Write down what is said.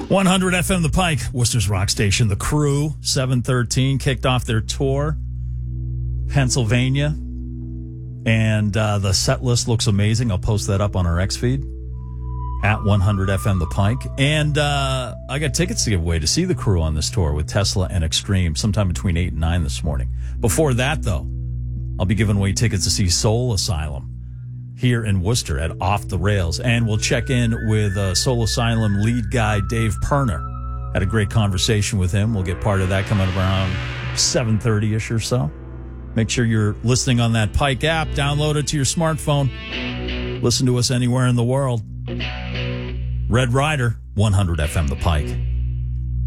100 FM The Pike, Worcester's rock station. The Crew, 713, kicked off their tour, Pennsylvania. And the set list looks amazing. I'll post that up on our X feed at 100 FM The Pike. And I got tickets to give away to see the Crew on this tour with Tesla and Extreme sometime between 8 and 9 this morning. Before that, though, I'll be giving away tickets to see Soul Asylum here in Worcester at Off the Rails. And we'll check in with Soul Asylum lead guy Dave Perner. Had a great conversation with him. We'll get part of that coming up around 7:30-ish or so. Make sure you're listening on that Pike app. Download it to your smartphone. Listen to us anywhere in the world. Red Rider, 100 FM The Pike.